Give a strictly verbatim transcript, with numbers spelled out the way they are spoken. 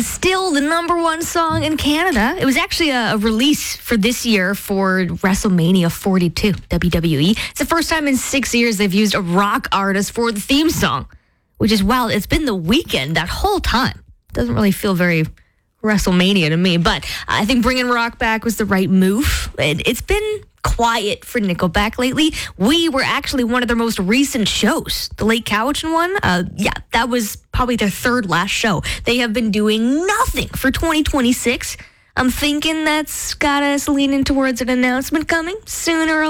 is still the number one song in Canada. It was actually a, a release for this year for WrestleMania forty-two, W W E. It's the first time in six years they've used a rock artist for the theme song, which is wild. It's been The Weeknd that whole time. Doesn't really feel very WrestleMania to me, but I think bringing rock back was the right move. It, it's been quiet for Nickelback lately. We were actually one of their most recent shows. The Late Cowichan one, uh, yeah, that was probably their third last show. They have been doing nothing for twenty twenty-six. I'm thinking that's got us leaning towards an announcement coming sooner or